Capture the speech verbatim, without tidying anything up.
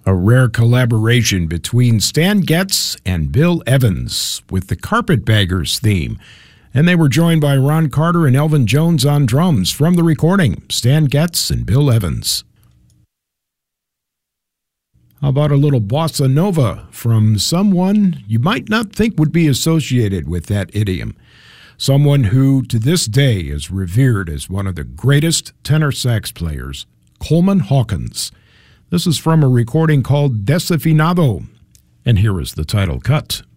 A rare collaboration between Stan Getz and Bill Evans with the Carpetbaggers theme. And they were joined by Ron Carter and Elvin Jones on drums from the recording, Stan Getz and Bill Evans. How about a little bossa nova from someone you might not think would be associated with that idiom? Someone who, to this day, is revered as one of the greatest tenor sax players, Coleman Hawkins. This is from a recording called Desafinado, and here is the title cut.